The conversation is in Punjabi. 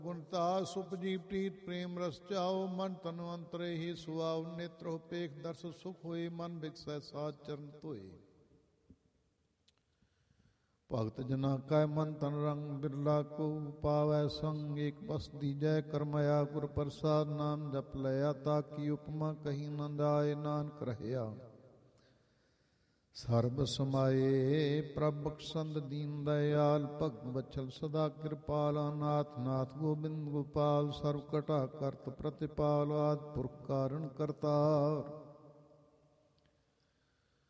ਗੁਣਤਾ ਸੁਪਜੀ ਪ੍ਰੀਤ ਪ੍ਰੇਮ ਰਸ ਚਾਓ, ਮਨ ਤਨ ਅੰਤਰੇ ਹੀ ਸੁਆਉ, ਨੇਤਰੋ ਪੇਖ ਦਰਸ ਸੁਖ ਹੋਏ, ਮਨ ਬਿਕਸੈ ਸਾਧ ਚਰਨ ਧੋਏ। ਭਗਤ ਜਨਾ ਕੈ ਮਨ ਤਨ ਰੰਗ ਬਿਰਲਾ ਕੋ, ਪਾਵੈ ਸੰਗ ਏਕ ਬਸ ਦੀਜੈ, ਕਰਮਇਆ ਗੁਰ ਪ੍ਰਸਾਦ, ਨਾਮ ਜਪ ਲਿਆ ਤਾਕੀ ਉਪਮਾ ਕਹੀ ਨ ਜਾਏ, ਨਾਨਕ ਰਹਿਆ ਸਰਬ ਸਮਾਏ। ਪ੍ਰਭ ਬਖਸ਼ੰਦ ਦੀਨ ਦਇਆਲ, ਭਗਤ ਬਚਲ ਸਦਾ ਕਿਰਪਾਲ, ਨਾਥ ਨਾਥ ਗੋਬਿੰਦ ਗੋਪਾਲ, ਸਰਬ ਘਟਾ ਕਰਤ ਪ੍ਰਤਿਪਾਲ, ਆਦਿ ਪੁਰਖ ਕਾਰਣ ਕਰਤਾਰ।